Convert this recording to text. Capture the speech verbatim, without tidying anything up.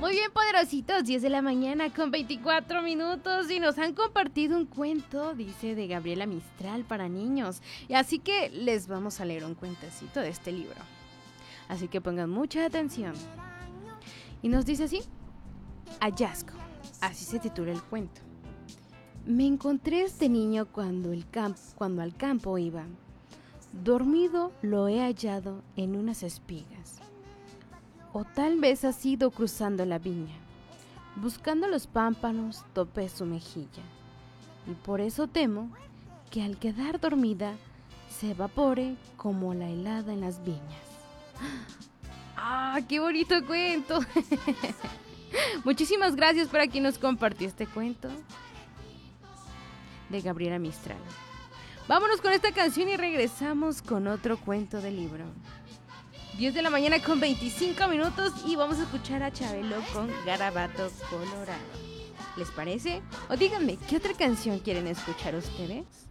Muy bien, poderositos, diez de la mañana con veinticuatro minutos y nos han compartido un cuento, dice, de Gabriela Mistral para niños. Y así que les vamos a leer un cuentecito de este libro. Así que pongan mucha atención. Y nos dice así: Hallazgo, así se titula el cuento. Me encontré este niño cuando, el camp- cuando al campo iba. Dormido lo he hallado en unas espigas. O tal vez ha sido cruzando la viña. Buscando los pámpanos topé su mejilla. Y por eso temo que al quedar dormida se evapore como la helada en las viñas. ¡Ah, qué bonito cuento! Muchísimas gracias para quien nos compartió este cuento de Gabriela Mistral. Vámonos con esta canción y regresamos con otro cuento del libro. diez de la mañana con veinticinco minutos y vamos a escuchar a Chabelo con Garabato Colorado. ¿Les parece? O díganme, ¿qué otra canción quieren escuchar ustedes?